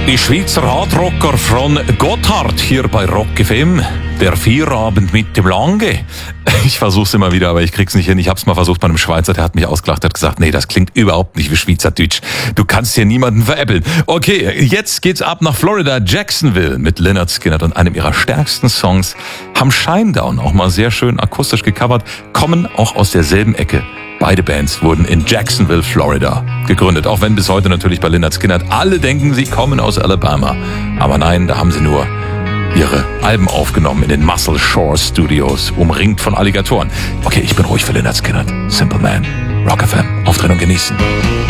Die Schweizer Hardrocker von Gotthard hier bei Rock FM. Der Feierabend mit dem Lange. Ich versuch's immer wieder, aber ich krieg's nicht hin. Ich hab's mal versucht bei einem Schweizer, der hat mich ausgelacht, hat gesagt, nee, das klingt überhaupt nicht wie Schweizerdeutsch. Du kannst hier niemanden veräppeln. Okay, jetzt geht's ab nach Florida, Jacksonville mit Lynyrd Skynyrd und einem ihrer stärksten Songs. Haben Shinedown auch mal sehr schön akustisch gecovert, kommen auch aus derselben Ecke. Beide Bands wurden in Jacksonville, Florida gegründet, auch wenn bis heute natürlich bei Lynyrd Skynyrd alle denken, sie kommen aus Alabama. Aber nein, da haben sie nur ihre Alben aufgenommen in den Muscle Shore Studios, umringt von Alligatoren. Okay, ich bin ruhig für Lynyrd Skynyrd. Simple Man, Rock FM, Auftreten und genießen.